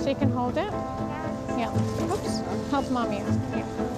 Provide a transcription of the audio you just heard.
So you can hold it. Yeah. Oops. Help mommy out. Yeah.